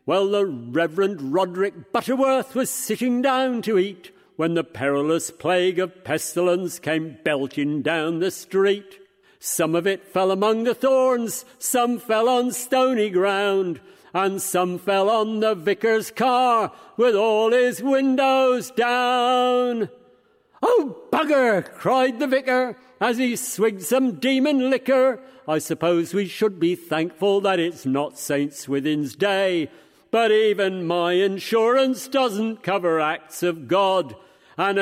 Well, the Reverend Roderick Butterworth was sitting down to eat when the perilous plague of pestilence came belching down the street. Some of it fell among the thorns, some fell on stony ground, and some fell on the vicar's car with all his windows down. "Oh, bugger!" cried the vicar as he swigged some demon liquor. "I suppose we should be thankful that it's not St. Swithin's Day, but even my insurance doesn't cover acts of God.